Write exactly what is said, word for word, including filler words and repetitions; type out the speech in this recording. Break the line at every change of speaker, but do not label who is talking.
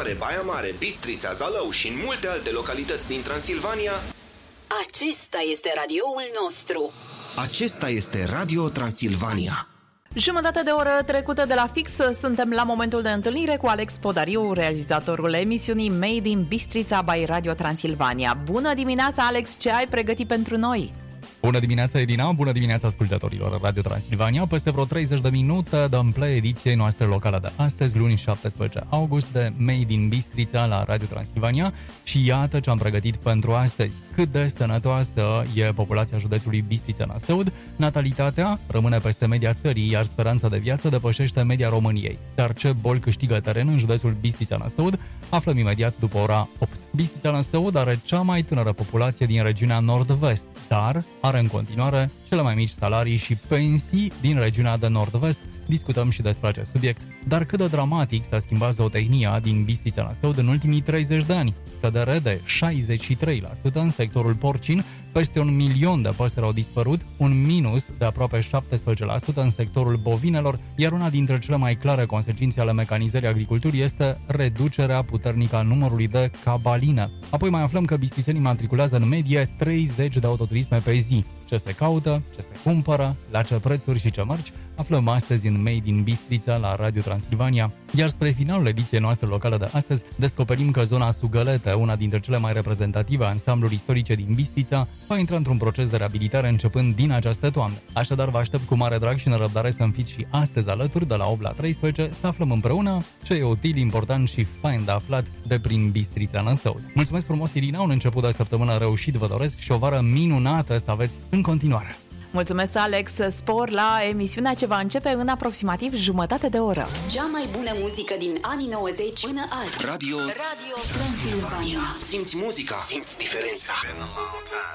Mare, Baia Mare, Bistrița, Zalău și în multe alte localități din Transilvania.
Acesta este radioul nostru.
Acesta este Radio Transilvania.
Jumătate de oră trecută de la fix, suntem la momentul de întâlnire cu Alex Podariu, realizatorul emisiunii Made in Bistrița by Radio Transilvania. Bună dimineața, Alex, ce ai pregătit pentru noi?
Bună dimineața, Irina, bună dimineața ascultătorilor Radio Transilvania. Peste vreo treizeci de minute dăm play ediției noastre locale de astăzi, luni șaptesprezece august, de Made in Bistrița la Radio Transilvania. Și iată ce am pregătit pentru astăzi. Cât de sănătoasă e populația județului Bistrița-Năsăud, natalitatea rămâne peste media țării, iar speranța de viață depășește media României. Dar ce boli câștigă teren în județul Bistrița-Năsăud? Aflăm imediat după ora opt. Bistrița-Năsăud are cea mai tânără populație din regiunea nord-vest, dar are în continuare cele mai mici salarii și pensii din regiunea de nord-vest. Discutăm și despre acest subiect. Dar cât de dramatic s-a schimbat zootehnia din Bistrița-Năsăud în ultimii treizeci de ani. Scădere de șaizeci și trei la sută în sectorul porcin, peste un milion de păsări au dispărut, un minus de aproape șaptesprezece la sută în sectorul bovinelor, iar una dintre cele mai clare consecințe ale mecanizării agriculturii este reducerea puternică a numărului de cabaline. Apoi mai aflăm că bistrițenii matriculează în medie treizeci de autoturisme pe zi. Ce se caută, ce se cumpără, la ce prețuri și ce mărci, aflăm astăzi în Made in Bistrița la Radio Transilvania. Iar spre finalul ediției noastre locale de astăzi, descoperim că zona Sugălete, una dintre cele mai reprezentative ansambluri istorice din Bistrița, va intra într-un proces de reabilitare începând din această toamnă. Așadar, vă aștept cu mare drag și nerăbdare să-mi fiți și astăzi alături, de la opt la treisprezece, să aflăm împreună ce e util, important și fain de aflat de prin Bistrița-Năsăud. Mulțumesc frumos, Irina, un început de săptămână reușit vă doresc și o vară minunată să aveți în continuare.
Mulțumesc, Alex, spor la emisiunea ce va începe în aproximativ jumătate de oră.
Cea mai bună muzică din anii nouăzeci până azi.
Radio,
Radio Transilvania.
Simți muzica, simți diferența.